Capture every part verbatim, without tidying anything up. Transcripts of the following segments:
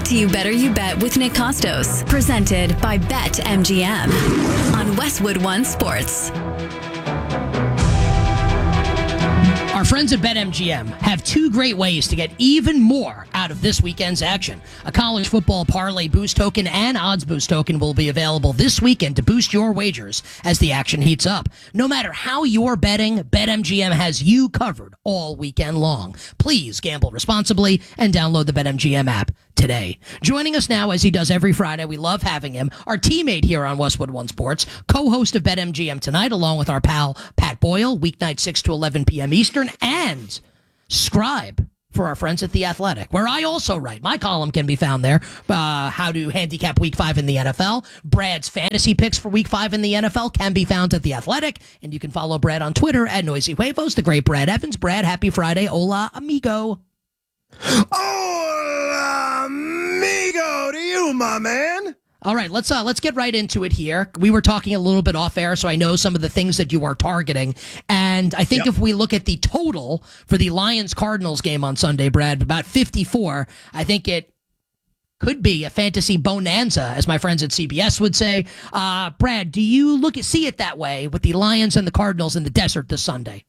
to You Better You Bet with Nick Costos, presented by BetMGM on Westwood One Sports. Our friends at BetMGM have two great ways to get even more out of this weekend's action. A college football parlay boost token and odds boost token will be available this weekend to boost your wagers as the action heats up. No matter how you're betting, BetMGM has you covered all weekend long. Please gamble responsibly and download the BetMGM app today. Joining us now, as he does every Friday, we love having him, our teammate here on Westwood One Sports, co-host of BetMGM Tonight, along with our pal Pat Boyle, weeknight six to eleven p.m. Eastern, and scribe for our friends at The Athletic, where I also write. My column can be found there. Uh, how to handicap Week five in the N F L. Brad's fantasy picks for Week five in the N F L can be found at The Athletic, and you can follow Brad on Twitter at Noisy Huevos, the great Brad Evans. Brad, happy Friday. Hola, amigo. Hola, amigo to you, my man. All right, let's uh, let's get right into it here. We were talking a little bit off air, so I know some of the things that you are targeting. And I think Yep. if we look at the total for the Lions-Cardinals game on Sunday, Brad, about fifty-four, I think it could be a fantasy bonanza, as my friends at C B S would say. Uh, Brad, do you look at see it that way with the Lions and the Cardinals in the desert this Sunday?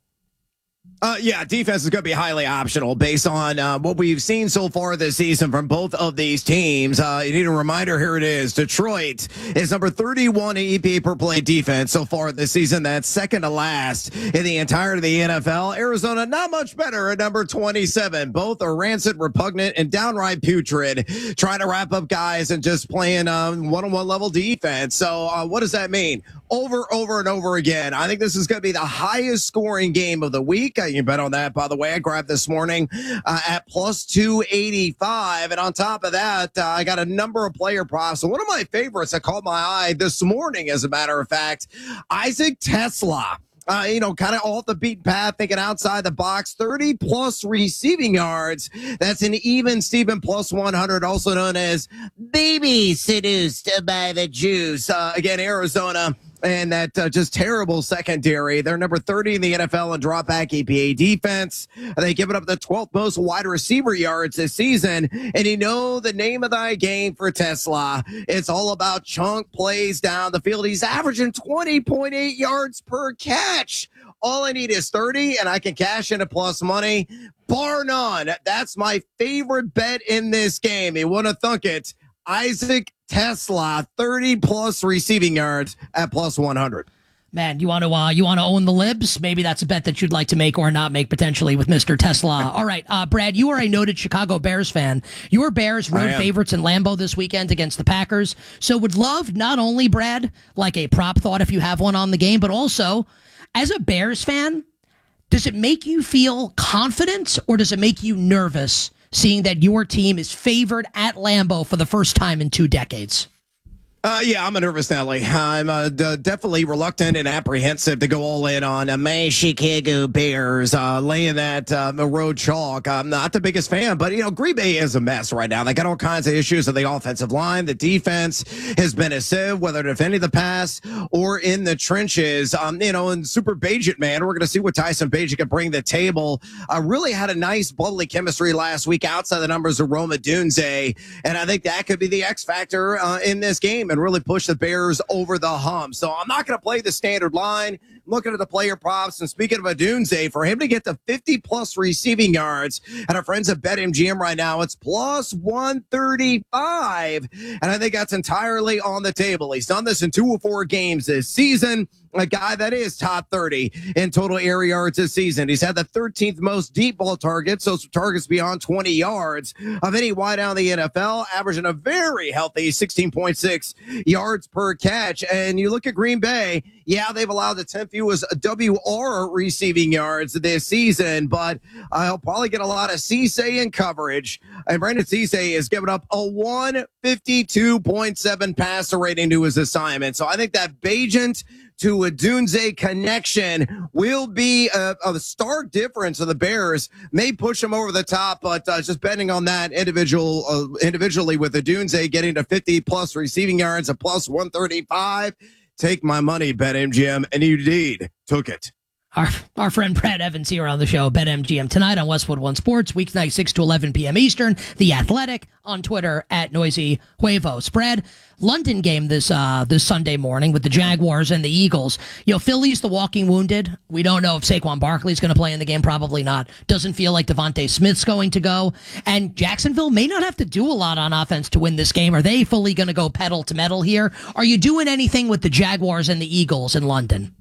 Uh, yeah, defense is going to be highly optional based on uh, what we've seen so far this season from both of these teams. Uh, you need a reminder, here it is. Detroit is number thirty-one in E P A per play defense so far this season. That's second to last in the entirety of the N F L. Arizona, not much better at number twenty-seven. Both are rancid, repugnant, and downright putrid, trying to wrap up guys and just playing um, one-on-one level defense. So uh, what does that mean? Over, over, and over again. I think this is going to be the highest scoring game of the week. Uh, you bet on that, by the way. I grabbed this morning uh, at plus two eighty-five. And on top of that, uh, I got a number of player props. So one of my favorites that caught my eye this morning, as a matter of fact, Isaac Tesla. Uh, you know, kind of off the beaten path, thinking outside the box, thirty plus receiving yards. That's an even Steven plus one hundred, also known as baby seduced by the juice. Uh, again, Arizona and that uh, just terrible secondary. They're number thirty in the N F L in drop back E P A defense. They give it up the twelfth most wide receiver yards this season. And you know the name of the game for Tesla. It's all about chunk plays down the field. He's averaging twenty point eight yards per catch. All I need is thirty, and I can cash into plus money. Bar none. That's my favorite bet in this game. You want to thunk it. Isaac Tesla, thirty plus receiving yards at plus one hundred. Man, you want to uh, you want to own the libs? Maybe that's a bet that you'd like to make or not make potentially with Mister Tesla. All right, uh, Brad, you are a noted Chicago Bears fan. Your Bears road favorites in Lambeau this weekend against the Packers. So would love not only, Brad, like a prop thought if you have one on the game, but also as a Bears fan, does it make you feel confident or does it make you nervous seeing that your team is favored at Lambeau for the first time in two decades? Uh, yeah, I'm a nervous Nelly. I'm uh, d- definitely reluctant and apprehensive to go all in on uh, my Chicago Bears, uh, laying that uh, road chalk. I'm not the biggest fan, but, you know, Green Bay is a mess right now. They got all kinds of issues on the offensive line. The defense has been a sieve, whether defending the pass or in the trenches. Um, you know, and Super Bagent, man, we're going to see what Tyson Bagent can bring to the table. Uh, really had a nice bubbly chemistry last week outside the numbers of Roma Dunze, and I think that could be the X factor uh, in this game and really push the Bears over the hump. So I'm not going to play the standard line. I'm looking at the player props. And speaking of Adunze, for him to get to fifty plus receiving yards and our friends at BetMGM right now, it's plus one thirty-five. And I think that's entirely on the table. He's done this in two or four games this season. A guy that is top thirty in total air yards this season. He's had the thirteenth most deep ball targets, so targets beyond twenty yards of any wide out in the N F L, averaging a very healthy sixteen point six yards per catch. And you look at Green Bay, yeah, they've allowed the tenth fewest W R receiving yards this season, but I'll probably get a lot of Cisse in coverage. And Brandon Cisse has given up a one fifty-two point seven passer rating to his assignment. So I think that Bagent to a Dunze connection will be a, a stark difference of the Bears. May push them over the top, but uh, just betting on that individual uh, individually with the Dunze getting to fifty plus receiving yards, a plus one thirty-five. Take my money, BetMGM, and you indeed took it. Our our friend Brad Evans here on the show, BetMGM, tonight on Westwood One Sports, weeknight six to eleven p.m. Eastern. The Athletic on Twitter at Noisy Huevos. Brad, London game this uh, this Sunday morning with the Jaguars and the Eagles. You know, Philly's the walking wounded. We don't know if Saquon Barkley's going to play in the game. Probably not. Doesn't feel like Devontae Smith's going to go. And Jacksonville may not have to do a lot on offense to win this game. Are they fully going to go pedal to metal here? Are you doing anything with the Jaguars and the Eagles in London?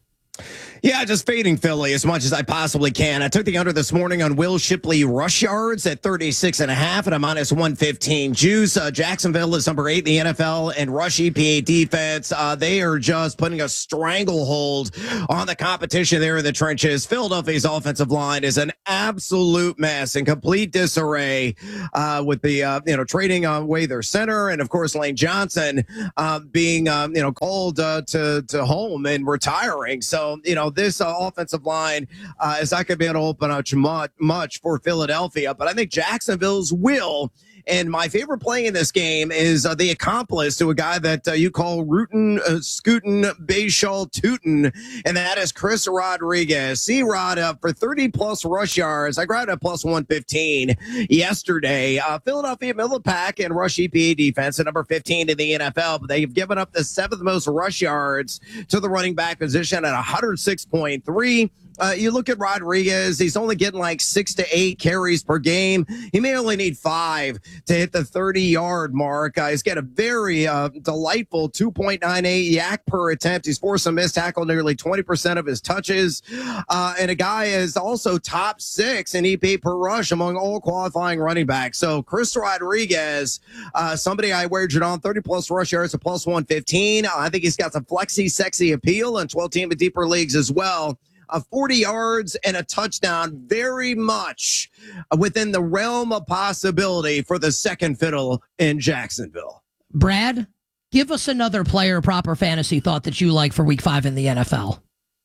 Yeah, just fading Philly as much as I possibly can. I took the under this morning on Will Shipley rush yards at thirty-six and a half at a minus one fifteen juice. Uh, Jacksonville is number eight in the N F L and rush E P A defense. Uh, they are just putting a stranglehold on the competition there in the trenches. Philadelphia's offensive line is an absolute mess and complete disarray uh, with the, uh, you know, trading away their center. And of course, Lane Johnson uh, being, um, you know, called uh, to, to home and retiring. So, you know, this uh, offensive line uh, is not going to be able to open up much, much for Philadelphia, but I think Jacksonville's will. And my favorite play in this game is uh, the accomplice to a guy that uh, you call Rootin', uh, Scootin', Bayshall, Tootin', and that is Chris Rodriguez. C-Rod up for thirty plus rush yards. I grabbed a plus one fifteen yesterday. Uh, Philadelphia middle of the pack and rush E P A defense at number fifteen in the N F L, but they've given up the seventh most rush yards to the running back position at one oh six point three. Uh, you look at Rodriguez, he's only getting like six to eight carries per game. He may only need five to hit the thirty-yard mark. Uh, he's got a very uh, delightful two point nine eight yak per attempt. He's forced a missed tackle nearly twenty percent of his touches. Uh, and a guy is also top six in E P A per rush among all qualifying running backs. So Chris Rodriguez, uh, somebody I wagered on thirty plus rush yards at plus one fifteen. Uh, I think he's got some flexy, sexy appeal and twelve team and deeper leagues as well. Uh, forty yards and a touchdown, very much within the realm of possibility for the second fiddle in Jacksonville. Brad, give us another player proper fantasy thought that you like for week five in the N F L.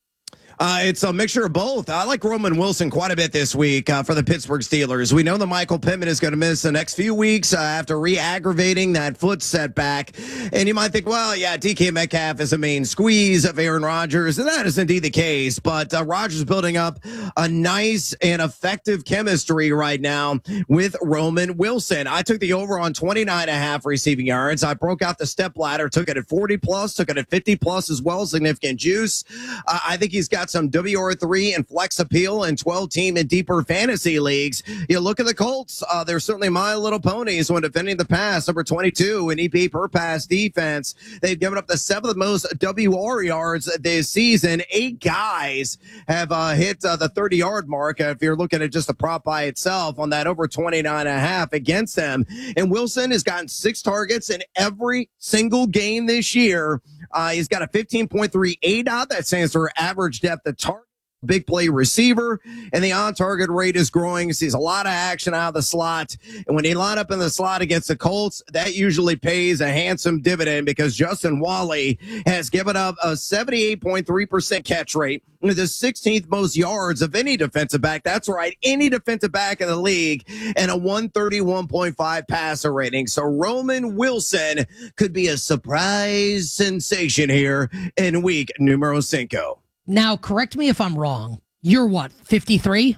Uh, it's a mixture of both. I like Roman Wilson quite a bit this week uh, for the Pittsburgh Steelers. We know that Michael Pittman is going to miss the next few weeks uh, after re-aggravating that foot setback. And you might think, well, yeah, D K Metcalf is a main squeeze of Aaron Rodgers, and that is indeed the case. But uh, Rodgers is building up a nice and effective chemistry right now with Roman Wilson. I took the over on twenty-nine and a half receiving yards. I broke out the step ladder, took it at forty plus, took it at fifty plus as well, significant juice. Uh, I think he's got some W R three and flex appeal in twelve team and deeper fantasy leagues. You look at the Colts, uh, they're certainly my little ponies when defending the pass, number twenty-two in E P A per pass defense. They've given up the seventh most W R yards this season. Eight guys have uh, hit uh, the thirty yard mark. Uh, if you're looking at just the prop by itself on that over twenty-nine and a half against them. And Wilson has gotten six targets in every single game this year. Uh, he's got a fifteen point three A D O T. That stands for average depth of target. Big play receiver, and the on-target rate is growing. He sees a lot of action out of the slot, and when he line up in the slot against the Colts, that usually pays a handsome dividend because Justin Wally has given up a seventy-eight point three percent catch rate with the sixteenth most yards of any defensive back. That's right, any defensive back in the league, and a one thirty-one point five passer rating. So Roman Wilson could be a surprise sensation here in week numero cinco. Now, correct me if I'm wrong. You're what, fifty-three?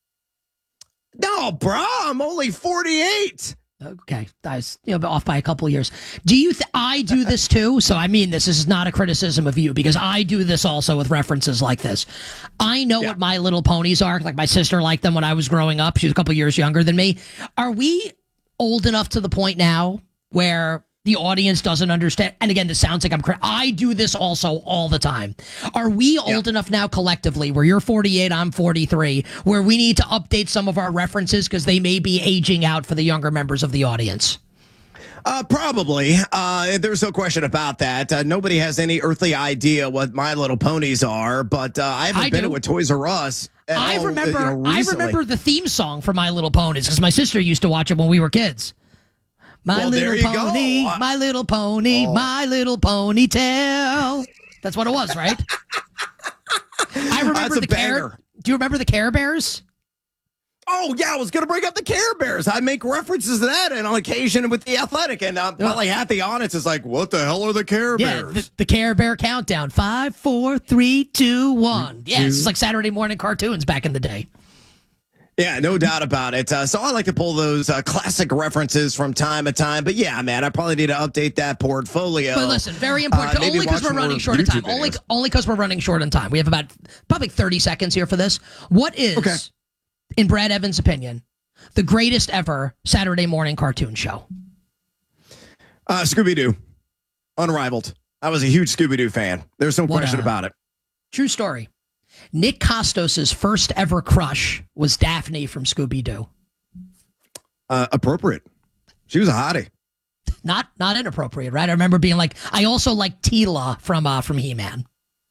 No, bro, I'm only forty-eight. Okay, I was you know, off by a couple of years. Do you? Th- I do this too. So I mean, this, this is not a criticism of you because I do this also with references like this. I know yeah. what My Little Ponies are. Like my sister liked them when I was growing up. She was a couple years younger than me. Are we old enough to the point now where the audience doesn't understand? And again, this sounds like I'm cra- I do this also all the time. Are we old yeah. enough now collectively where you're forty-eight, I'm forty-three, where we need to update some of our references because they may be aging out for the younger members of the audience? Uh, probably. Uh, there's no question about that. Uh, nobody has any earthly idea what My Little Ponies are, but uh, I haven't I been do. with Toys R Us. I all, remember. You know, I remember the theme song for My Little Ponies because my sister used to watch it when we were kids. My well, little pony, go. my little pony, oh. my little ponytail. That's what it was, right? I remember the Care. Do you remember the Care Bears? Oh, yeah, I was going to bring up the Care Bears. I make references to that and on occasion with the Athletic. And uh, probably half the audience is like, what the hell are the Care Yeah, Bears? the, the Care Bear countdown. Five, four, three, two, one. Yeah, it's like Saturday morning cartoons back in the day. Yeah, no doubt about it. Uh, so I like to pull those uh, classic references from time to time. But yeah, man, I probably need to update that portfolio. But listen, very important. Uh, only because we're running short of time. YouTube Only videos. only because we're running short on time. We have about probably thirty seconds here for this. What is, Okay. in Brad Evans' opinion, the greatest ever Saturday morning cartoon show? Uh, Scooby-Doo. Unrivaled. I was a huge Scooby-Doo fan. There's no What question a- about it. True story. Nick Costos' first ever crush was Daphne from Scooby-Doo. Uh, appropriate. She was a hottie. Not not inappropriate, right? I remember being like, I also like Tila from uh, from He-Man.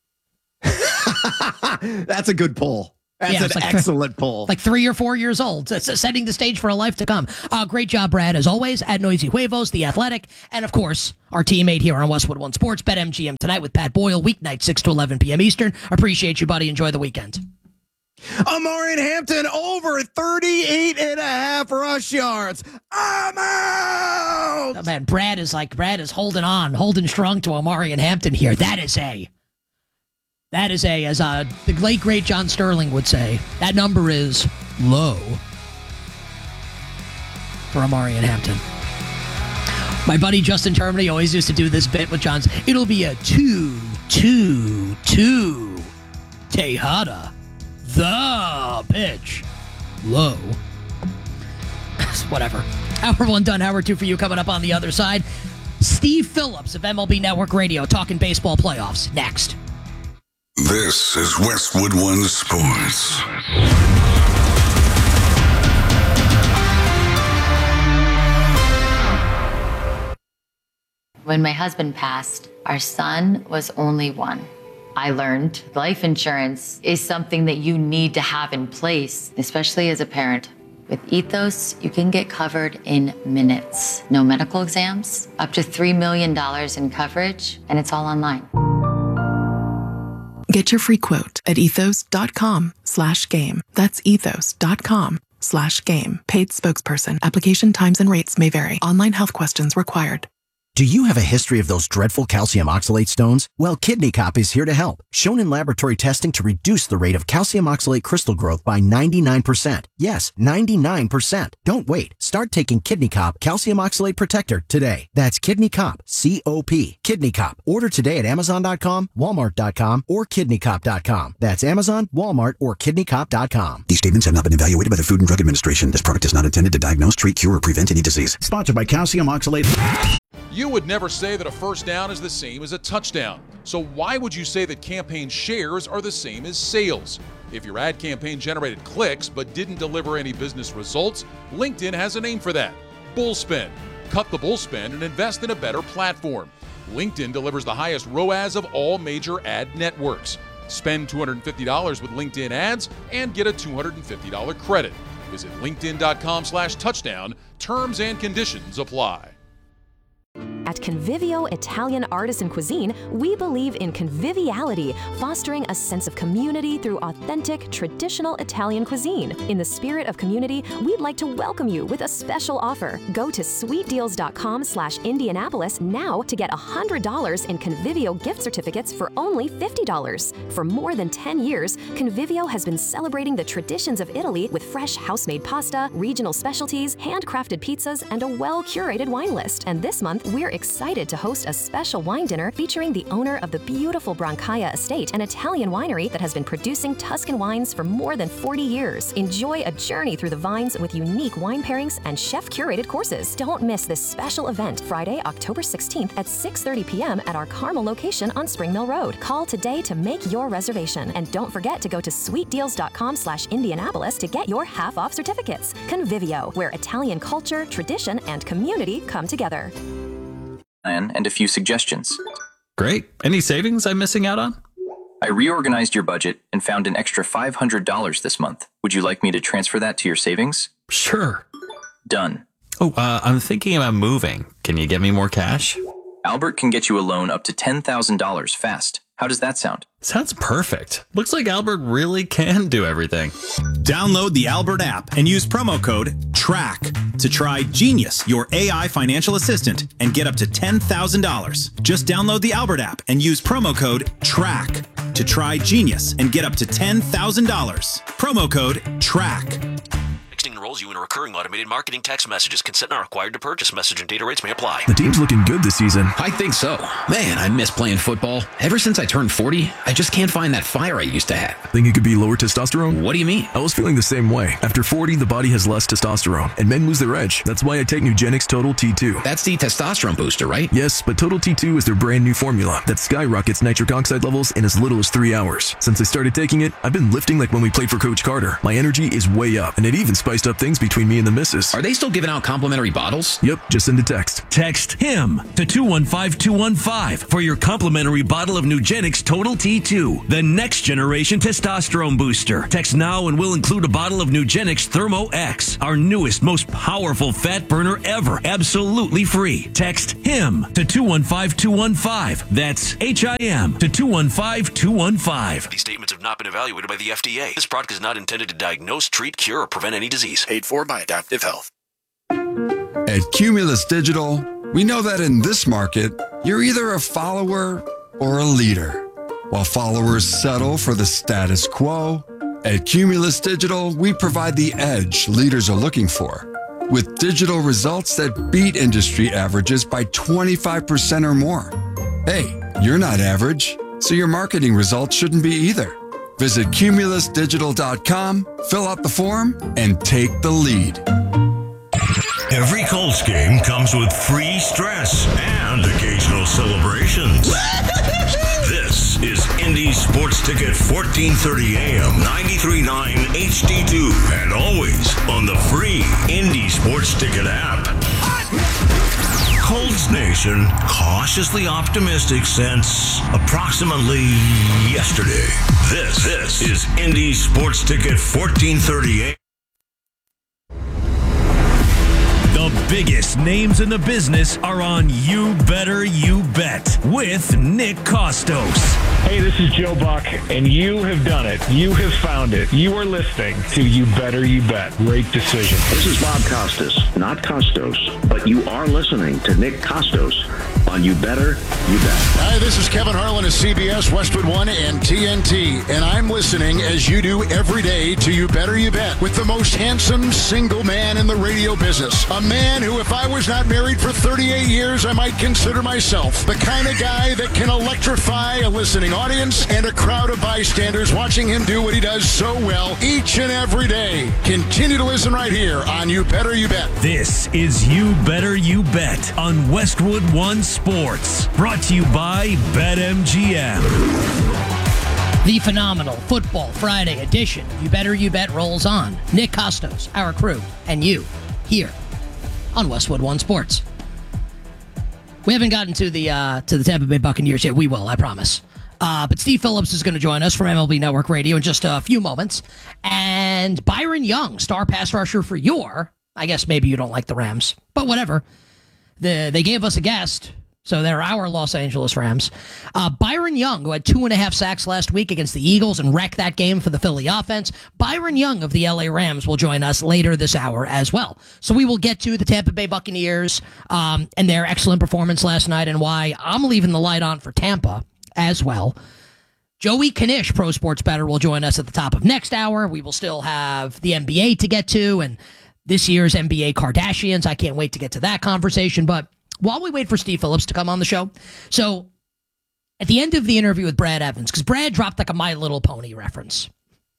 That's a good pull. That's Yeah, an it's like- excellent pull. Like three or four years old, so it's setting the stage for a life to come. Uh, great job, Brad, as always, at Noisy Huevos, The Athletic, and of course, our teammate here on Westwood One Sports, BetMGM tonight with Pat Boyle, weeknight, six to eleven p.m. Eastern. Appreciate you, buddy. Enjoy the weekend. Amarian Hampton over thirty-eight and a half rush yards. I'm out. Oh, man, Brad is like, Brad is holding on, holding strong to Omari and Hampton here. That is a, that is a, as uh, the late, great John Sterling would say, that number is low for Omari and Hampton. My buddy Justin Termini always used to do this bit with John's. It'll be a two, two, two. Tejada, the pitch, low. Whatever. Hour one done, hour two for you coming up on the other side. Steve Phillips of M L B Network Radio talking baseball playoffs next. This is Westwood One Sports. When my husband passed, our son was only one. I learned life insurance is something that you need to have in place, especially as a parent. With Ethos, you can get covered in minutes. No medical exams, up to three million dollars in coverage, and it's all online. Get your free quote at ethos.com slash game. That's ethos.com slash game. Paid spokesperson. Application times and rates may vary. Online health questions required. Do you have a history of those dreadful calcium oxalate stones? Well, Kidney Cop is here to help. Shown in laboratory testing to reduce the rate of calcium oxalate crystal growth by ninety-nine percent. Yes, ninety-nine percent. Don't wait. Start taking Kidney Cop Calcium Oxalate Protector today. That's Kidney Cop, C O P. Kidney Cop. Order today at amazon dot com, walmart dot com, or kidney cop dot com. That's Amazon, Walmart, or kidney cop dot com. These statements have not been evaluated by the Food and Drug Administration. This product is not intended to diagnose, treat, cure, or prevent any disease. Sponsored by Calcium Oxalate. You would never say that a first down is the same as a touchdown. So why would you say that campaign shares are the same as sales? If your ad campaign generated clicks but didn't deliver any business results, LinkedIn has a name for that. Bullspend. Cut the bullspend and invest in a better platform. LinkedIn delivers the highest R O A S of all major ad networks. Spend two hundred fifty dollars with LinkedIn ads and get a two hundred fifty dollars credit. Visit linkedin.com slash touchdown. Terms and conditions apply. At Convivio Italian Artisan Cuisine, we believe in conviviality, fostering a sense of community through authentic, traditional Italian cuisine. In the spirit of community, we'd like to welcome you with a special offer. Go to sweetdeals.com slash Indianapolis now to get one hundred dollars in Convivio gift certificates for only fifty dollars. For more than ten years, Convivio has been celebrating the traditions of Italy with fresh house-made pasta, regional specialties, handcrafted pizzas, and a well-curated wine list. And this month, we're excited to host a special wine dinner featuring the owner of the beautiful Brancaia Estate, an Italian winery that has been producing Tuscan wines for more than forty years. Enjoy a journey through the vines with unique wine pairings and chef-curated courses. Don't miss this special event, Friday, October sixteenth at six thirty p.m. at our Carmel location on Spring Mill Road. Call today to make your reservation. And don't forget to go to sweetdeals.com slash Indianapolis to get your half-off certificates. Convivio, where Italian culture, tradition, and community come together. And a few suggestions. Great. Any savings I'm missing out on? I reorganized your budget and found an extra five hundred dollars this month. Would you like me to transfer that to your savings? Sure. Done. Oh, uh, I'm thinking about moving. Can you get me more cash? Albert can get you a loan up to ten thousand dollars fast. How does that sound? Sounds perfect. Looks like Albert really can do everything. Download the Albert app and use promo code TRACK to try Genius, your A I financial assistant, and get up to ten thousand dollars. Just download the Albert app and use promo code TRACK to try Genius and get up to ten thousand dollars. Promo code TRACK. Enrolls you in a recurring automated marketing text messages. Consent not required to purchase. Message and data rates may apply. The team's looking good this season. I think so. Man, I miss playing football. Ever since I turned forty, I just can't find that fire I used to have. Think it could be lower testosterone? What do you mean? I was feeling the same way. After forty, the body has less testosterone, and men lose their edge. That's why I take Nugenix Total T two. That's the testosterone booster, right? Yes, but Total T two is their brand new formula that skyrockets nitric oxide levels in as little as three hours. Since I started taking it, I've been lifting like when we played for Coach Carter. My energy is way up, and it even spiced up things between me and the missus. Are they still giving out complimentary bottles? Yep, just send a text. Text HIM to two one five two one five for your complimentary bottle of Nugenix Total T two, the next generation testosterone booster. Text now and we'll include a bottle of Nugenix Thermo X, our newest, most powerful fat burner ever, absolutely free. Text HIM to two one five two one five. That's H I M to two one five two one five. These statements have not been evaluated by the F D A. This product is not intended to diagnose, treat, cure, or prevent any disease. Paid for by Adaptive Health. At Cumulus Digital, we know that in this market, you're either a follower or a leader. While followers settle for the status quo, at Cumulus Digital, we provide the edge leaders are looking for, with digital results that beat industry averages by twenty-five percent or more. Hey, you're not average, so your marketing results shouldn't be either. Visit cumulus digital dot com, fill out the form, and take the lead. Every Colts game comes with free stress and occasional celebrations. This is Indy Sports Ticket fourteen thirty A M, ninety-three point nine H D two, and always on the free Indy Sports Ticket app. Colts Nation, cautiously optimistic since approximately yesterday. This, this is Indy Sports Ticket fourteen thirty A M. The biggest names in the business are on You Better You Bet with Nick Kostos. Hey, this is Joe Buck, and you have done it. You have found it. You are listening to You Better You Bet. Great decision. This is Bob Costas, not Costos, but you are listening to Nick Kostos on You Better You Bet. Hi, this is Kevin Harlan of C B S, Westwood One, and T N T, and I'm listening as you do every day to You Better You Bet with the most handsome single man in the radio business. A man who, if I was not married for thirty-eight years, I might consider myself the kind of guy that can electrify a listening audience and a crowd of bystanders watching him do what he does so well each and every day. Continue to listen right here on You Better You Bet. This is You Better You Bet on Westwood One Sports, brought to you by BetMGM. The phenomenal Football Friday edition of You Better You Bet rolls on. Nick Kostos, our crew, and you here on Westwood One Sports. We haven't gotten to the uh, to the Tampa Bay Buccaneers yet. We will, I promise. Uh, but Steve Phillips is going to join us from M L B Network Radio in just a few moments. And Byron Young, star pass rusher for your, I guess maybe you don't like the Rams, but whatever. The, they gave us a guest, so they're our Los Angeles Rams. Uh, Byron Young, who had two and a half sacks last week against the Eagles and wrecked that game for the Philly offense. Byron Young of the L A Rams will join us later this hour as well. So we will get to the Tampa Bay Buccaneers um, and their excellent performance last night and why I'm leaving the light on for Tampa as well. Joey Knish, Pro Sports Bettor, will join us at the top of next hour. We will still have the N B A to get to and this year's N B A Kardashians. I can't wait to get to that conversation. But while we wait for Steve Phillips to come on the show, so at the end of the interview with Brad Evans, because Brad dropped like a My Little Pony reference,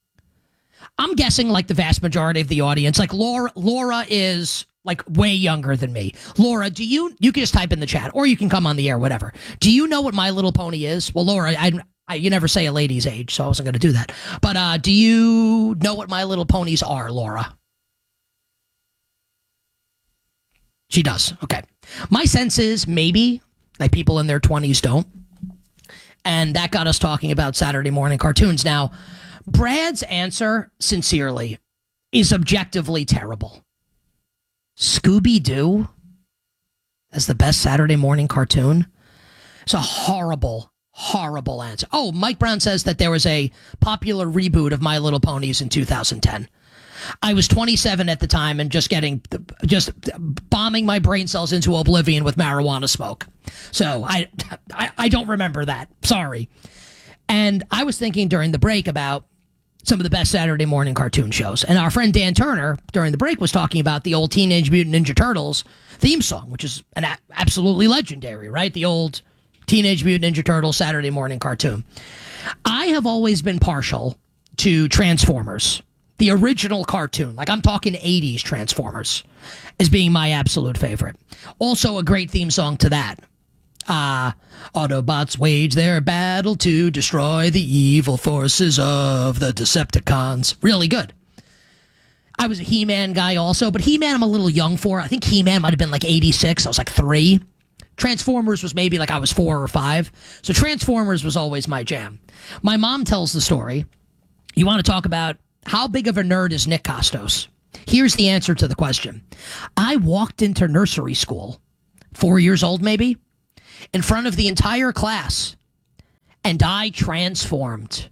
I'm guessing like the vast majority of the audience, like Laura, Laura is like way younger than me. Laura, do you, you can just type in the chat or you can come on the air, whatever. Do you know what My Little Pony is? Well, Laura, I, I you never say a lady's age, so I wasn't going to do that. But uh, do you know what My Little Ponies are, Laura? She does. Okay. My sense is maybe like people in their twenties don't. And that got us talking about Saturday morning cartoons. Now, Brad's answer, sincerely, is objectively terrible. Scooby-Doo as the best Saturday morning cartoon? It's a horrible, horrible answer. Oh, Mike Brown says that there was a popular reboot of My Little Ponies in two thousand ten. I was twenty-seven at the time and just getting, just bombing my brain cells into oblivion with marijuana smoke. So I, I, I don't remember that. Sorry. And I was thinking during the break about some of the best Saturday morning cartoon shows. And our friend Dan Turner, during the break, was talking about the old Teenage Mutant Ninja Turtles theme song, which is an a- absolutely legendary, right? The old Teenage Mutant Ninja Turtles Saturday morning cartoon. I have always been partial to Transformers, the original cartoon. Like, I'm talking eighties Transformers as being my absolute favorite. Also a great theme song to that. Uh, Autobots wage their battle to destroy the evil forces of the Decepticons. Really good. I was a He-Man guy also, but He-Man I'm a little young for. I think He-Man might have been like eighty-six. I was like three. Transformers was maybe like I was four or five. So Transformers was always my jam. My mom tells the story. You want to talk about how big of a nerd is Nick Costos? Here's the answer to the question. I walked into nursery school, four years old maybe, in front of the entire class, and I transformed.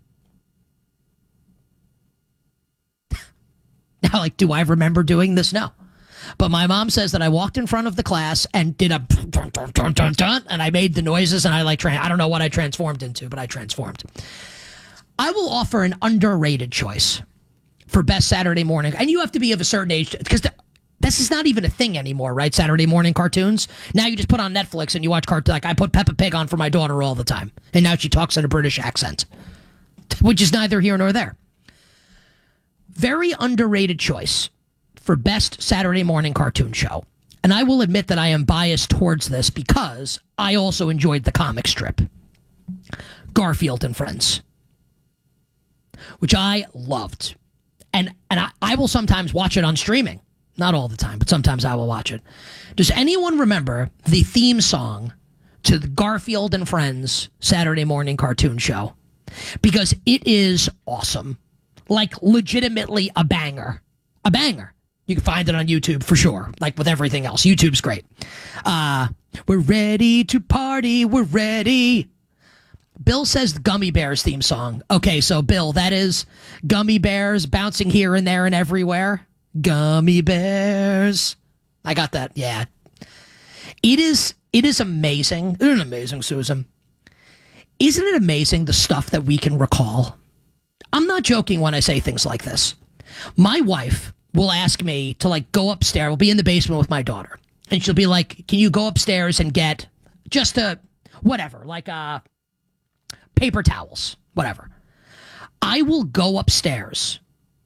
Now, like, do I remember doing this? No. But my mom says that I walked in front of the class and did a dun, dun, dun, dun, dun, and I made the noises, and I like, tra- I don't know what I transformed into, but I transformed. I will offer an underrated choice for best Saturday morning, and you have to be of a certain age, because the, this is not even a thing anymore, right? Saturday morning cartoons. Now you just put on Netflix and you watch cartoons. Like I put Peppa Pig on for my daughter all the time, and now she talks in a British accent, which is neither here nor there. Very underrated choice for best Saturday morning cartoon show. And I will admit that I am biased towards this because I also enjoyed the comic strip, Garfield and Friends, which I loved. And and I, I will sometimes watch it on streaming. Not all the time, but sometimes I will watch it. Does anyone remember the theme song to the Garfield and Friends Saturday morning cartoon show? Because it is awesome. Like, legitimately a banger. A banger. You can find it on YouTube for sure, like with everything else. YouTube's great. Uh, we're ready to party. We're ready. Bill says the Gummy Bears theme song. Okay, so Bill, that is Gummy Bears bouncing here and there and everywhere. Gummy Bears. I got that. Yeah. It is it is amazing. Isn't it amazing, Susan? Isn't it amazing the stuff that we can recall? I'm not joking when I say things like this. My wife will ask me to like go upstairs. We'll be in the basement with my daughter. And she'll be like, can you go upstairs and get just a whatever, like uh paper towels, whatever. I will go upstairs.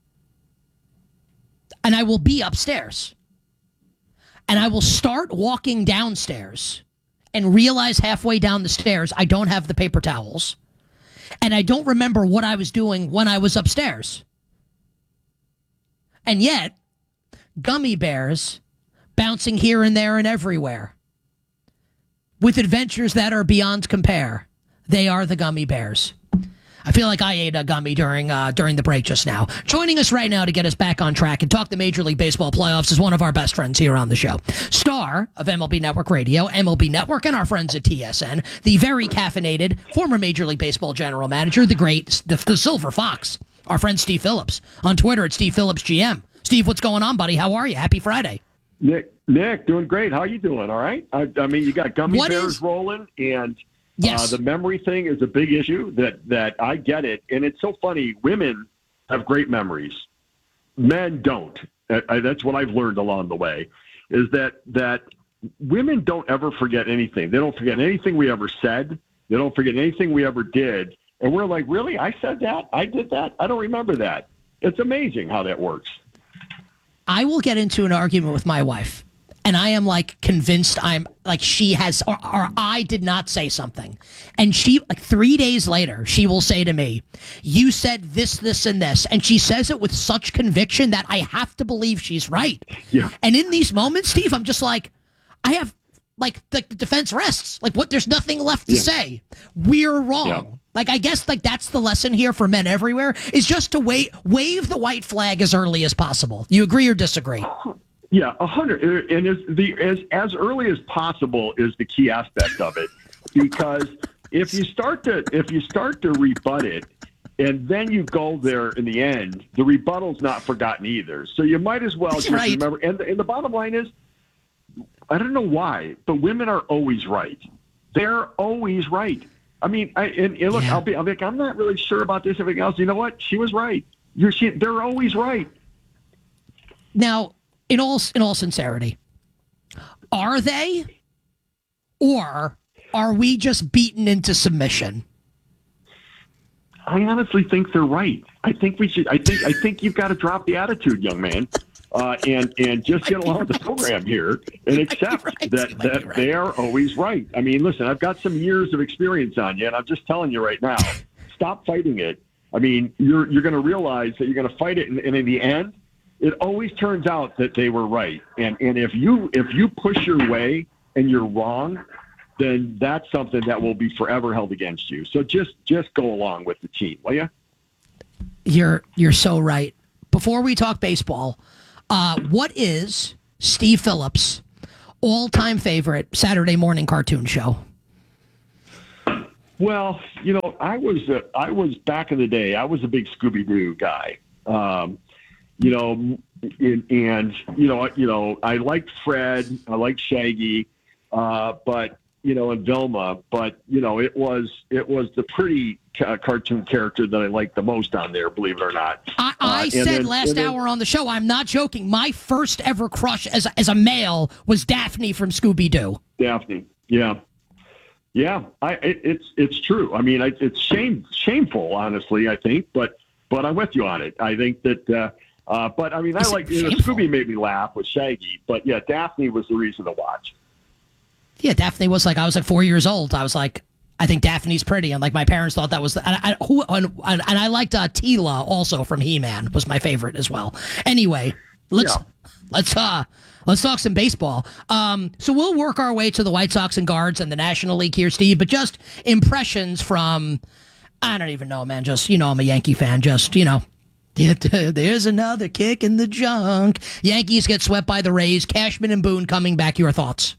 And I will be upstairs. And I will start walking downstairs and realize halfway down the stairs I don't have the paper towels. And I don't remember what I was doing when I was upstairs. And yet, Gummy Bears bouncing here and there and everywhere with adventures that are beyond compare. They are the Gummy Bears. I feel like I ate a gummy during uh, during the break just now. Joining us right now to get us back on track and talk the Major League Baseball playoffs is one of our best friends here on the show. Star of M L B Network Radio, M L B Network, and our friends at T S N. The very caffeinated former Major League Baseball general manager, the great, the, the Silver Fox. Our friend Steve Phillips. On Twitter at Steve Phillips G M. Steve, what's going on, buddy? How are you? Happy Friday. Nick, Nick, doing great. How are you doing? All right? I, I mean, you got Gummy What Bears is- rolling, and Yes. uh, the memory thing is a big issue. That that I get it, and it's so funny. Women have great memories, men don't. I, I, that's what I've learned along the way. Is that that women don't ever forget anything. They don't forget anything we ever said. They don't forget anything we ever did. And we're like, really? I said that? I did that? I don't remember that. It's amazing how that works. I will get into an argument with my wife, and I am like convinced I'm like she has, or, or I did not say something. And she, like three days later, she will say to me, you said this, this, and this. And she says it with such conviction that I have to believe she's right. Yeah. And in these moments, Steve, I'm just like, I have like the, the defense rests. Like what? There's nothing left to Yeah. say. We're wrong. Yeah. Like, I guess, like, that's the lesson here for men everywhere, is just to wait, wave the white flag as early as possible. You agree or disagree? Yeah, a hundred, and as the as as early as possible is the key aspect of it, because if you start to if you start to rebut it, and then you go there in the end, the rebuttal's not forgotten either. So you might as well just right. remember. And the, and the bottom line is, I don't know why, but women are always right. They're always right. I mean, I, and, and look, yeah. I'll be, I'll be like, I'm not really sure about this. Everything else, you know what? She was right. You're, she, they're always right. Now, in all in all sincerity, are they, or are we just beaten into submission? I honestly think they're right. I think we should. I think. I think you've got to drop the attitude, young man, uh, and and just get along with the program here and accept right. that that right. they are always right. I mean, listen, I've got some years of experience on you, and I'm just telling you right now, stop fighting it. I mean, you're you're going to realize that you're going to fight it, and, and in the end, it always turns out that they were right. And and if you if you push your way and you're wrong, then that's something that will be forever held against you. So just just go along with the team, will you? You're you're so right. Before we talk baseball, uh, what is Steve Phillips' all-time favorite Saturday morning cartoon show? Well, you know, I was uh, I was back in the day. I was a big Scooby-Doo guy. Um, you know, and, and you know, you know, I liked Fred. I liked Shaggy, uh, but. You know, and Velma, but you know, it was it was the pretty ca- cartoon character that I liked the most on there. Believe it or not, I, I uh, said then, last then, hour on the show. I'm not joking. My first ever crush as a, as a male was Daphne from Scooby Doo. Daphne, yeah, yeah. I it, it's it's true. I mean, I, it's shame shameful, honestly. I think, but but I'm with you on it. I think that. Uh, uh, but I mean, I like you know, Scooby made me laugh with Shaggy, but yeah, Daphne was the reason to watch. Yeah, Daphne was like, I was like four years old. I was like, I think Daphne's pretty. And like my parents thought that was, and I, who, and, and I liked uh, Tila also from He-Man was my favorite as well. Anyway, let's, yeah. let's, uh, let's talk some baseball. Um, so we'll work our way to the White Sox and Guards and the National League here, Steve, but just impressions from, I don't even know, man. Just, you know, I'm a Yankee fan. Just, you know, there's another kick in the junk. Yankees get swept by the Rays. Cashman and Boone coming back. Your thoughts?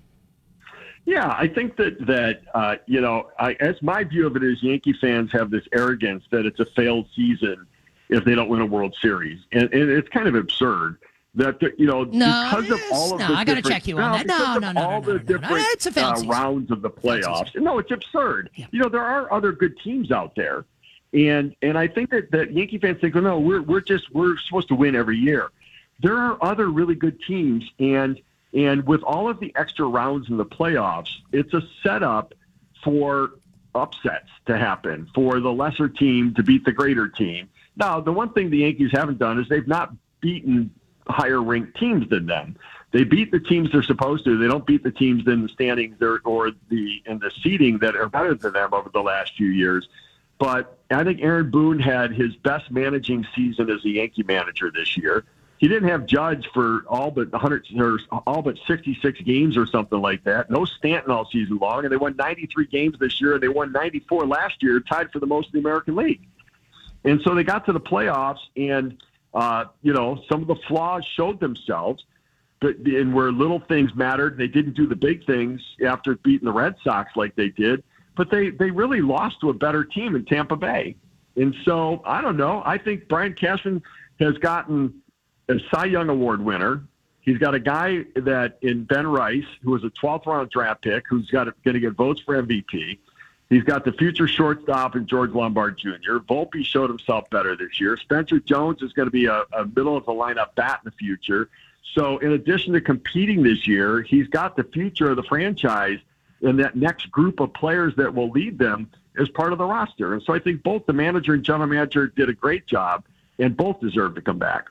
Yeah, I think that, that uh, you know, I, as my view of it is Yankee fans have this arrogance that it's a failed season if they don't win a World Series. And, and it's kind of absurd that, you know, no, because of all of no, the I gotta check you on no, that. No, no, no, all no, no, the no, different no, it's a failed uh, season. rounds of the playoffs. No, it's absurd. Yeah. You know, there are other good teams out there. And and I think that, that Yankee fans think, oh, no, we're we're just we're supposed to win every year. There are other really good teams, and And with all of the extra rounds in the playoffs, it's a setup for upsets to happen, for the lesser team to beat the greater team. Now, the one thing the Yankees haven't done is they've not beaten higher-ranked teams than them. They beat the teams they're supposed to. They don't beat the teams in the standings or, or the in the seeding that are better than them over the last few years. But I think Aaron Boone had his best managing season as a Yankee manager this year. He didn't have Judge for all but one hundred or all but sixty-six games or something like that. No Stanton all season long, and they won ninety-three games this year, and they won ninety-four last year, tied for the most in the American League. And so they got to the playoffs, and uh, you know, some of the flaws showed themselves, but and where little things mattered, they didn't do the big things after beating the Red Sox like they did. But they they really lost to a better team in Tampa Bay. And so I don't know. I think Brian Cashman has gotten a Cy Young Award winner. He's got a guy that in Ben Rice, who was a twelfth round draft pick, who's got going to get votes for M V P. He's got the future shortstop in George Lombard Junior Volpe showed himself better this year. Spencer Jones is going to be a, a middle of the lineup bat in the future. So in addition to competing this year, he's got the future of the franchise and that next group of players that will lead them as part of the roster. And so I think both the manager and general manager did a great job, and both deserve to come back.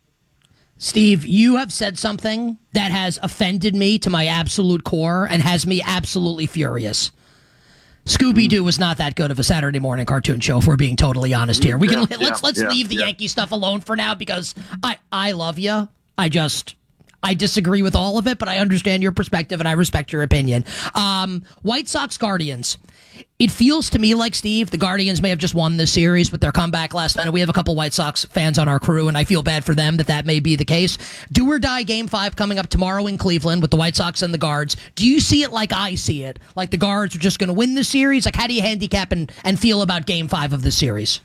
Steve, you have said something that has offended me to my absolute core and has me absolutely furious. Scooby-Doo was not that good of a Saturday morning cartoon show, if we're being totally honest here. We can yeah, let's let's yeah, leave the yeah. Yankee stuff alone for now because I I love you. I just I disagree with all of it, but I understand your perspective and I respect your opinion. Um, White Sox Guardians. It feels to me like, Steve, the Guardians may have just won this series with their comeback last night. We have a couple White Sox fans on our crew, and I feel bad for them that that may be the case. Do or die game five coming up tomorrow in Cleveland with the White Sox and the Guards. Do you see it like I see it? Like the Guards are just going to win the series? Like, how do you handicap and, and feel about game five of the series?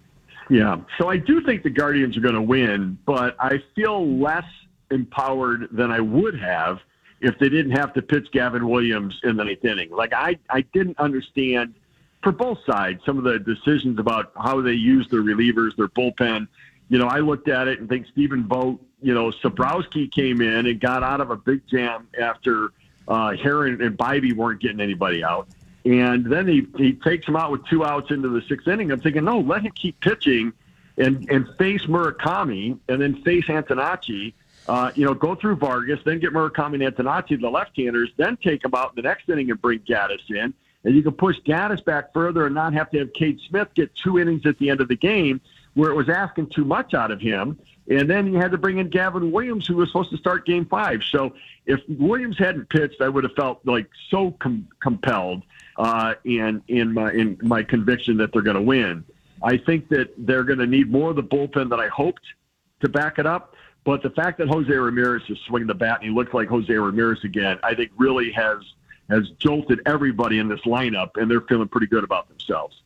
Yeah, so I do think the Guardians are going to win, but I feel less empowered than I would have if they didn't have to pitch Gavin Williams in the ninth inning. Like, I, I didn't understand, for both sides, some of the decisions about how they use their relievers, their bullpen. You know, I looked at it and think Stephen Vogt, you know, Sobrowski came in and got out of a big jam after uh, Heron and Bybee weren't getting anybody out. And then he, he takes him out with two outs into the sixth inning. I'm thinking, no, let him keep pitching and, and face Murakami and then face Antonacci. Uh, you know, go through Vargas, then get Murakami and Antonacci, the left-handers, then take them out in the next inning and bring Gaddis in. And you can push Gaddis back further and not have to have Cade Smith get two innings at the end of the game where it was asking too much out of him. And then you had to bring in Gavin Williams, who was supposed to start game five. So if Williams hadn't pitched, I would have felt like so com- compelled uh, in, in, my, in my conviction that they're going to win. I think that they're going to need more of the bullpen than I hoped to back it up. But the fact that Jose Ramirez is swinging the bat and he looks like Jose Ramirez again, I think really has has jolted everybody in this lineup, and they're feeling pretty good about themselves.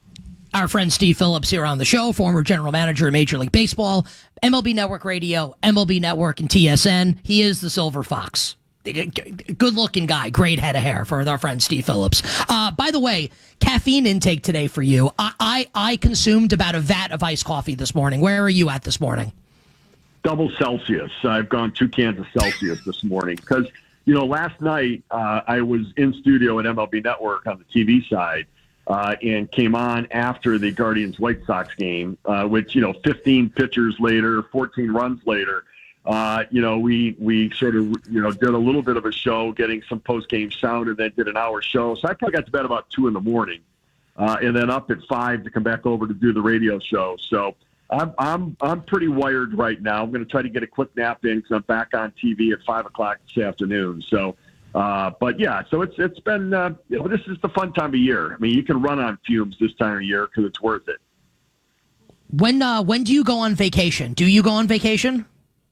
Our friend Steve Phillips here on the show, former general manager of Major League Baseball, M L B Network Radio, M L B Network, and T S N. He is the Silver Fox. Good-looking guy, great head of hair for our friend Steve Phillips. Uh, by the way, caffeine intake today for you. I, I I consumed about a vat of iced coffee this morning. Where are you at this morning? Double Celsius. I've gone two cans of Celsius this morning because, you know, last night uh, I was in studio at M L B Network on the T V side uh, and came on after the Guardians White Sox game, uh, which, you know, fifteen pitchers later, fourteen runs later, uh, you know, we we sort of, you know, did a little bit of a show, getting some post-game sound, and then did an hour show. So I probably got to bed about two in the morning uh, and then up at five to come back over to do the radio show. So I'm I'm I'm pretty wired right now. I'm going to try to get a quick nap in because I'm back on T V at five o'clock this afternoon. So, uh, but yeah, so it's it's been uh, you know, this is the fun time of year. I mean, you can run on fumes this time of year because it's worth it. When uh, when do you go on vacation? Do you go on vacation?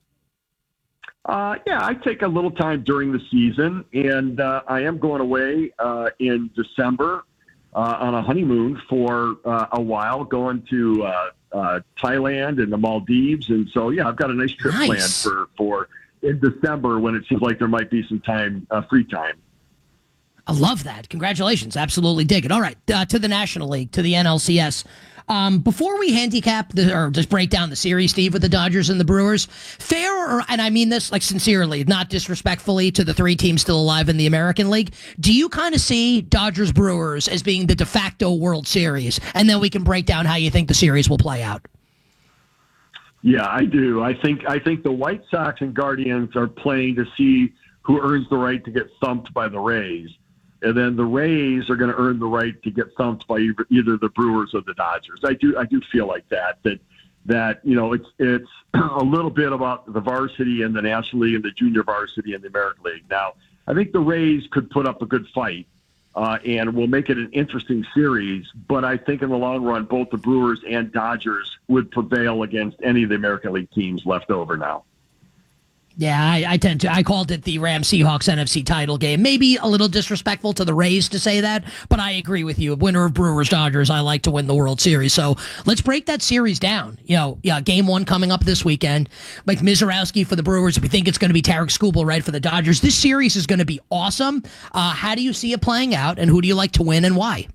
Uh, yeah, I take a little time during the season, and uh, I am going away uh, in December uh, on a honeymoon for uh, a while, going to uh, uh, Thailand and the Maldives. And so, yeah, I've got a nice trip nice. planned for, for in December when it seems like there might be some time, uh, free time. I love that. Congratulations. Absolutely dig it. All right, uh, to the National League, to the N L C S. Um, before we handicap the, or just break down the series, Steve, with the Dodgers and the Brewers, fair, or, and I mean this like sincerely, not disrespectfully to the three teams still alive in the American League, do you kind of see Dodgers Brewers as being the de facto World Series? And then we can break down how you think the series will play out. Yeah, I do. I think I think the White Sox and Guardians are playing to see who earns the right to get thumped by the Rays. And then the Rays are going to earn the right to get thumped by either the Brewers or the Dodgers. I do, I do feel like that. That, that you know, it's it's a little bit about the varsity and the National League and the junior varsity and the American League. Now, I think the Rays could put up a good fight uh, and will make it an interesting series. But I think in the long run, both the Brewers and Dodgers would prevail against any of the American League teams left over now. Yeah, I, I tend to. I called it the Rams Seahawks N F C title game. Maybe a little disrespectful to the Rays to say that, but I agree with you. Winner of Brewers Dodgers, I like to win the World Series. So let's break that series down. You know, yeah, game one coming up this weekend. Mike Mizorowski for the Brewers. We think it's going to be Tarek Skubal, right, for the Dodgers. This series is going to be awesome. Uh, how do you see it playing out, and who do you like to win, and why?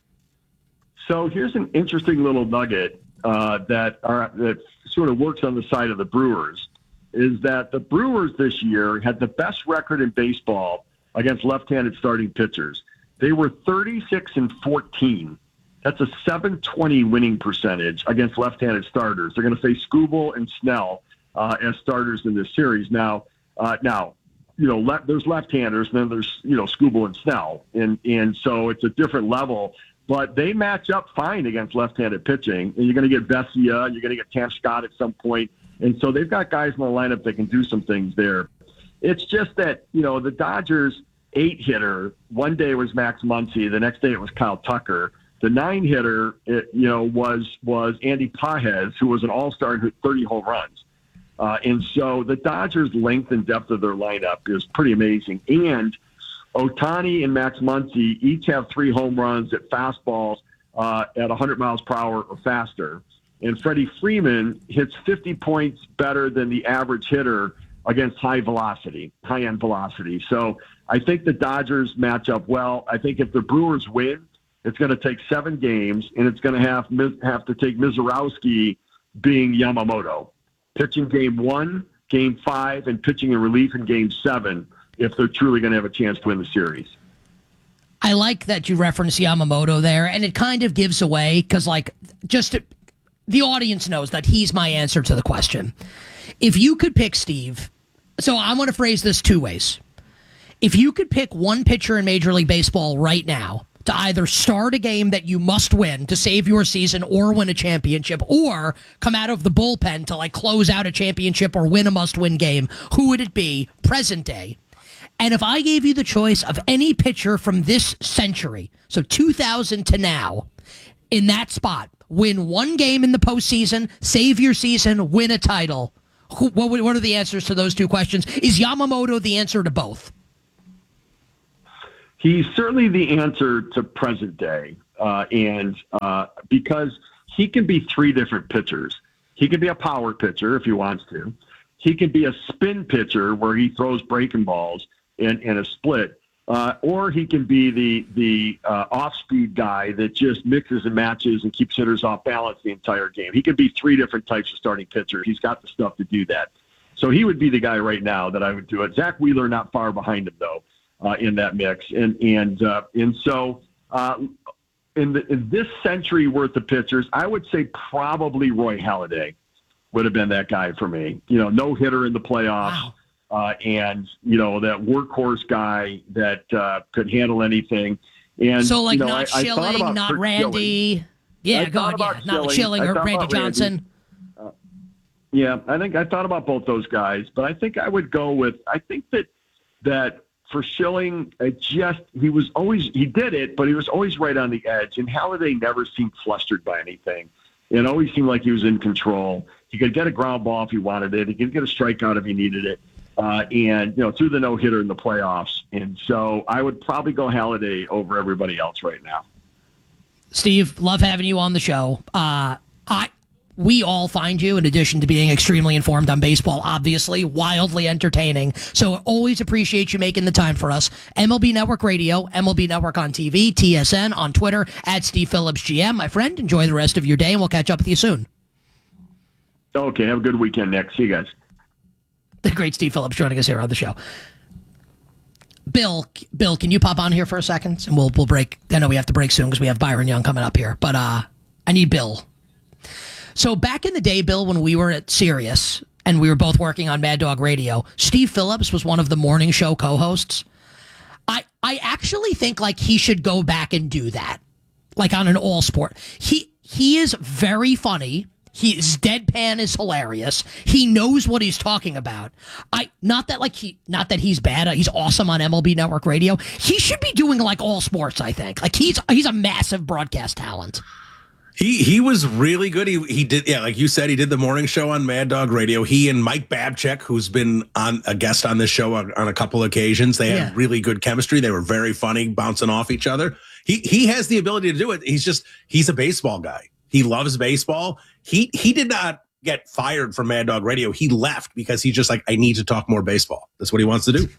So here's an interesting little nugget uh, that are, that sort of works on the side of the Brewers. Is that the Brewers this year had the best record in baseball against left-handed starting pitchers. They were thirty-six and fourteen. That's a seven twenty winning percentage against left-handed starters. They're going to face Skubal and Snell uh, as starters in this series. Now, uh, now, you know, le- there's left-handers, and then there's, you know, Skubal and Snell, and and so it's a different level. But they match up fine against left-handed pitching, and you're going to get Vesia, you're going to get Tam Scott at some point. And so they've got guys in the lineup that can do some things there. It's just that, you know, the Dodgers eight hitter, one day was Max Muncy, the next day it was Kyle Tucker. The nine hitter, it, you know, was was Andy Pages, who was an all-star and hit thirty home runs. Uh, and so the Dodgers' length and depth of their lineup is pretty amazing. And Ohtani and Max Muncy each have three home runs at fastballs uh, at one hundred miles per hour or faster. And Freddie Freeman hits fifty points better than the average hitter against high velocity, high-end velocity. So I think the Dodgers match up well. I think if the Brewers win, it's going to take seven games, and it's going to have have to take Mizorowski being Yamamoto, pitching game one, game five, and pitching in relief in game seven if they're truly going to have a chance to win the series. I like that you reference Yamamoto there, and it kind of gives away because, like, just to, the audience knows that he's my answer to the question. If you could pick Steve, so I'm going to phrase this two ways. If you could pick one pitcher in Major League Baseball right now to either start a game that you must win to save your season or win a championship, or come out of the bullpen to like close out a championship or win a must-win game, who would it be present day? And if I gave you the choice of any pitcher from this century, so two thousand to now, in that spot, win one game in the postseason, save your season, win a title, who, what, what are the answers to those two questions? Is Yamamoto the answer to both? He's certainly the answer to present day, uh, and uh, because he can be three different pitchers. He can be a power pitcher if he wants to. He can be a spin pitcher where he throws breaking balls in, in a split, uh, or he can be the the uh, off-speed guy that just mixes and matches and keeps hitters off balance the entire game. He can be three different types of starting pitchers. He's got the stuff to do that. So he would be the guy right now that I would do it. Zach Wheeler not far behind him, though. Uh, in that mix, and and uh, and so uh, in, the, in this century worth of pitchers, I would say probably Roy Halladay would have been that guy for me. You know, no hitter in the playoffs, wow. uh, and you know that workhorse guy that uh, could handle anything. And so, like you know, not I, Schilling, I not Kurt Randy, Schilling. yeah, I go ahead, yeah, not Schilling or Randy Johnson. Randy. Uh, yeah, I think I thought about both those guys, but I think I would go with. I think that that. For Schilling, it just he was always he did it, but he was always right on the edge. And Halladay never seemed flustered by anything. It always seemed like he was in control. He could get a ground ball if he wanted it. He could get a strikeout if he needed it. Uh, and you know, threw the no hitter in the playoffs. And so I would probably go Halladay over everybody else right now. Steve, love having you on the show. Uh, I. We all find you, in addition to being extremely informed on baseball, obviously, wildly entertaining. So always appreciate you making the time for us. M L B Network Radio, M L B Network on T V, T S N, on Twitter, at Steve Phillips G M. My friend, enjoy the rest of your day, and we'll catch up with you soon. Okay, have a good weekend, Nick. See you guys. The great Steve Phillips joining us here on the show. Bill, Bill, can you pop on here for a second? And we'll, we'll break. I know we have to break soon because we have Byron Young coming up here. But uh, I need Bill. So back in the day, Bill, when we were at Sirius and we were both working on Mad Dog Radio, Steve Phillips was one of the morning show co-hosts. I I actually think like he should go back and do that, like on an all sport. He he is very funny. His deadpan is hilarious. He knows what he's talking about. I not that like he not that he's bad. He's awesome on M L B Network Radio. He should be doing like all sports. I think like he's he's a massive broadcast talent. He he was really good. He he did yeah, like you said, he did the morning show on Mad Dog Radio. He and Mike Babchick, who's been on a guest on this show on, on a couple occasions, they yeah. had really good chemistry. They were very funny, bouncing off each other. He he has the ability to do it. He's just he's a baseball guy. He loves baseball. He he did not get fired from Mad Dog Radio. He left because he's just like, I need to talk more baseball. That's what he wants to do.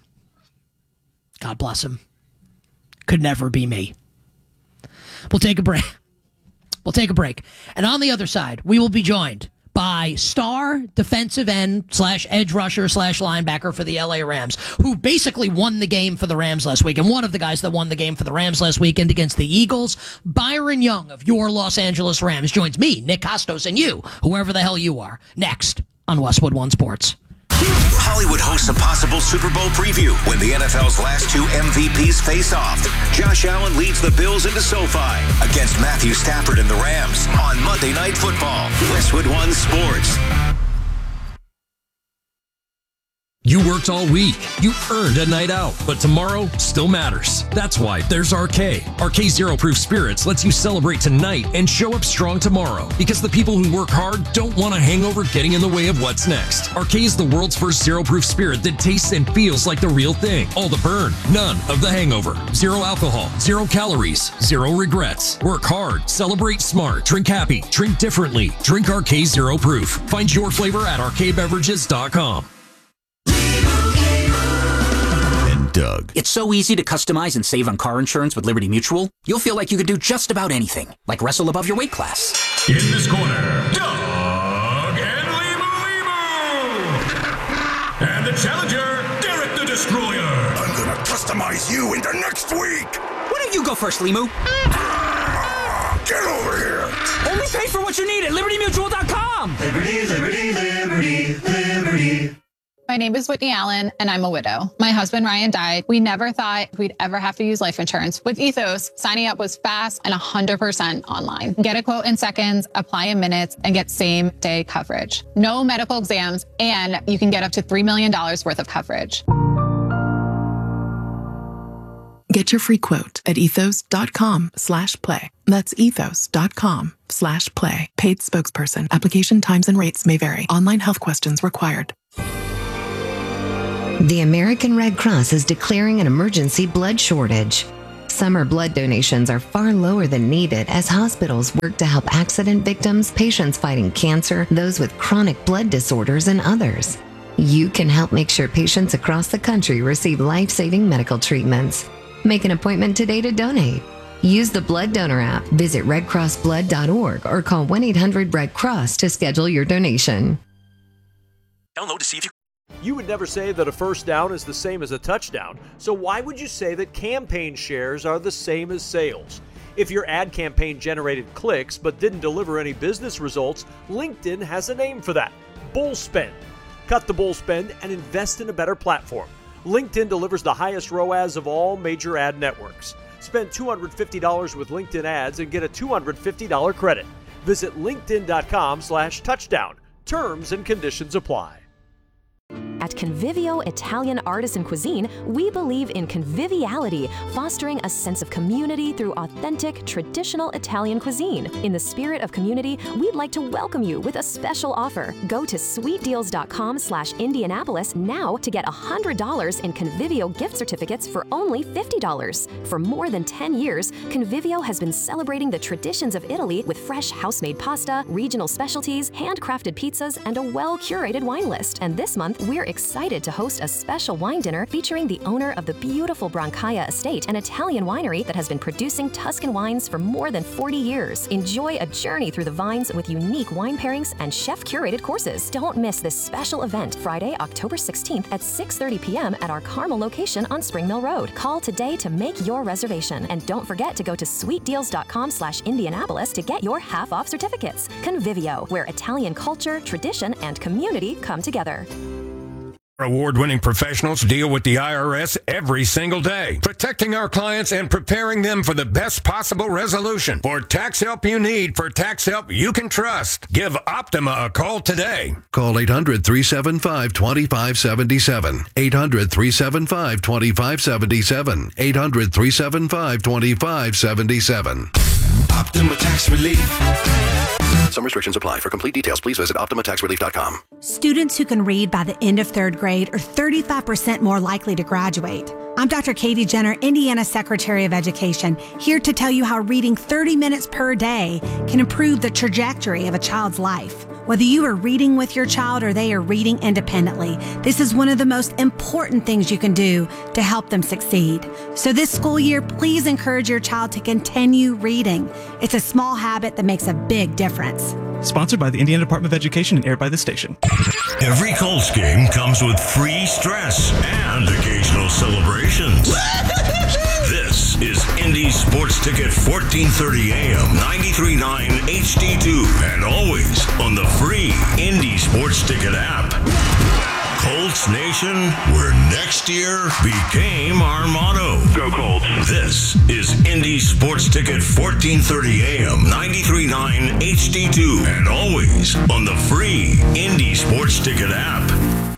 God bless him. Could never be me. We'll take a break. We'll take a break. And on the other side, we will be joined by star defensive end slash edge rusher slash linebacker for the L A Rams, who basically won the game for the Rams last week. And one of the guys that won the game for the Rams last weekend against the Eagles, Byron Young of your Los Angeles Rams, joins me, Nick Costos, and you, whoever the hell you are, next on Westwood One Sports. Hollywood hosts a possible Super Bowl preview when the N F L's last two M V Ps face off. Josh Allen leads the Bills into SoFi against Matthew Stafford and the Rams on Monday Night Football. Westwood One Sports. You worked all week. You earned a night out, but tomorrow still matters. That's why there's R K. R K Zero Proof Spirits lets you celebrate tonight and show up strong tomorrow, because the people who work hard don't want a hangover getting in the way of what's next. R K is the world's first zero proof spirit that tastes and feels like the real thing. All the burn, none of the hangover. Zero alcohol, zero calories, zero regrets. Work hard, celebrate smart, drink happy, drink differently. Drink R K Zero Proof. Find your flavor at R K beverages dot com. Doug. It's so easy to customize and save on car insurance with Liberty Mutual. You'll feel like you could do just about anything, like wrestle above your weight class. In this corner, Doug and Limu Limu. And the challenger, Derek the Destroyer. I'm gonna customize you into next week. Why don't you go first, Limu? Get over here. Only pay for what you need at Liberty Mutual dot com. Liberty, Liberty, Liberty, Liberty. My name is Whitney Allen, and I'm a widow. My husband, Ryan, died. We never thought we'd ever have to use life insurance. With Ethos, signing up was fast and one hundred percent online. Get a quote in seconds, apply in minutes, and get same-day coverage. No medical exams, and you can get up to three million dollars worth of coverage. Get your free quote at ethos.com slash play. That's ethos.com slash play. Paid spokesperson. Application times and rates may vary. Online health questions required. The American Red Cross is declaring an emergency blood shortage. Summer blood donations are far lower than needed as hospitals work to help accident victims, patients fighting cancer, those with chronic blood disorders, and others. You can help make sure patients across the country receive life-saving medical treatments. Make an appointment today to donate. Use the Blood Donor app, visit red cross blood dot org, or call one eight hundred red cross to schedule your donation. Download to see if you You would never say that a first down is the same as a touchdown, so why would you say that campaign shares are the same as sales? If your ad campaign generated clicks but didn't deliver any business results, LinkedIn has a name for that: bull spend. Cut the bull spend and invest in a better platform. LinkedIn delivers the highest R O A S of all major ad networks. Spend two hundred fifty dollars with LinkedIn ads and get a two hundred fifty dollars credit. Visit linkedin.com slash touchdown. Terms and conditions apply. At Convivio Italian Artisan Cuisine, we believe in conviviality, fostering a sense of community through authentic, traditional Italian cuisine. In the spirit of community, we'd like to welcome you with a special offer. Go to sweetdeals.com slash Indianapolis now to get one hundred dollars in Convivio gift certificates for only fifty dollars. For more than ten years, Convivio has been celebrating the traditions of Italy with fresh house-made pasta, regional specialties, handcrafted pizzas, and a well-curated wine list. And this month, we're excited to host a special wine dinner featuring the owner of the beautiful Brancaia Estate, an Italian winery that has been producing Tuscan wines for more than forty years. Enjoy a journey through the vines with unique wine pairings and chef-curated courses. Don't miss this special event, Friday, October sixteenth at six thirty p.m. at our Carmel location on Spring Mill Road. Call today to make your reservation. And don't forget to go to sweetdeals.com slash Indianapolis to get your half-off certificates. Convivio, where Italian culture, tradition, and community come together. Award-winning professionals deal with the I R S every single day, protecting our clients and preparing them for the best possible resolution. For tax help you need, for tax help you can trust, give Optima a call today. Call eight hundred, three seven five, two five seven seven. eight hundred, three seven five, two five seven seven. eight hundred, three seven five, two five seven seven. Optima Tax Relief. Some restrictions apply. For complete details, please visit optima tax relief dot com. Students who can read by the end of third grade are thirty-five percent more likely to graduate. I'm Doctor Katie Jenner, Indiana Secretary of Education, here to tell you how reading thirty minutes per day can improve the trajectory of a child's life. Whether you are reading with your child or they are reading independently, this is one of the most important things you can do to help them succeed. So this school year, please encourage your child to continue reading. It's a small habit that makes a big difference. Sponsored by the Indiana Department of Education and aired by this station. Every Colts game comes with free stress and occasional celebrations. This is Indy Sports Ticket fourteen thirty A M, ninety-three point nine H D two, and always on the free Indy Sports Ticket app. Colts Nation, where next year became our motto. Go Colts. This is Indy Sports Ticket fourteen thirty A M, ninety-three point nine H D two, and always on the free Indy Sports Ticket app.